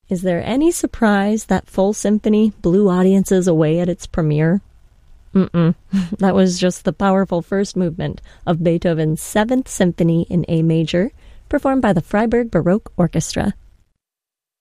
Is there any surprise that full symphony blew audiences away at its premiere? That was just the powerful first movement of Beethoven's Seventh Symphony in A major, performed by the Freiburg Baroque Orchestra.